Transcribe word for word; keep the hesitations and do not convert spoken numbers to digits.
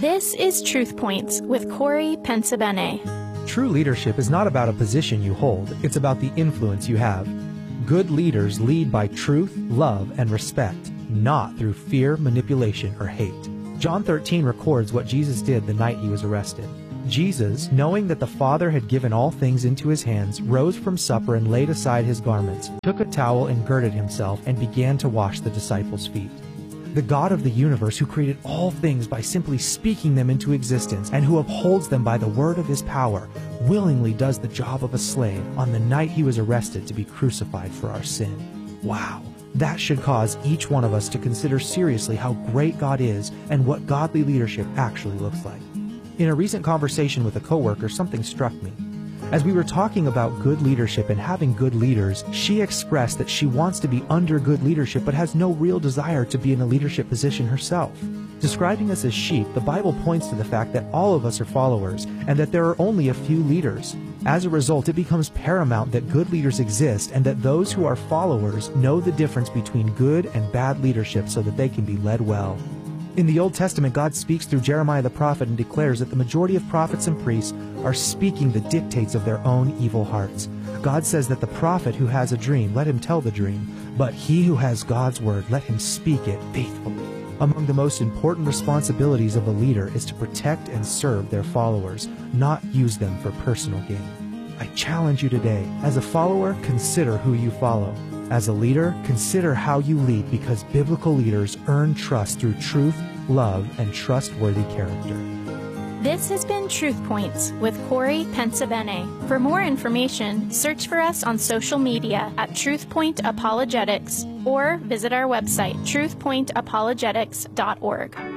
This is Truth Points with Corey Pensabene. True leadership is not about a position you hold, it's about the influence you have. Good leaders lead by truth, love, and respect, not through fear, manipulation, or hate. John thirteen records what Jesus did the night he was arrested. Jesus, knowing that the Father had given all things into his hands, rose from supper and laid aside his garments, took a towel and girded himself, and began to wash the disciples' feet. The God of the universe, who created all things by simply speaking them into existence and who upholds them by the word of his power, willingly does the job of a slave on the night he was arrested to be crucified for our sin. Wow! That should cause each one of us to consider seriously how great God is and what godly leadership actually looks like. In a recent conversation with a coworker, something struck me. As we were talking about good leadership and having good leaders, she expressed that she wants to be under good leadership but has no real desire to be in a leadership position herself. Describing us as sheep, the Bible points to the fact that all of us are followers and that there are only a few leaders. As a result, it becomes paramount that good leaders exist and that those who are followers know the difference between good and bad leadership so that they can be led well. In the Old Testament, God speaks through Jeremiah the prophet and declares that the majority of prophets and priests are speaking the dictates of their own evil hearts. God says that the prophet who has a dream, let him tell the dream, but he who has God's word, let him speak it faithfully. Among the most important responsibilities of a leader is to protect and serve their followers, not use them for personal gain. I challenge you today, as a follower, consider who you follow. As a leader, consider how you lead, because biblical leaders earn trust through truth, love, and trustworthy character. This has been Truth Points with Corey Pensabene. For more information, search for us on social media at TruthPoint Apologetics or visit our website, truth point apologetics dot org.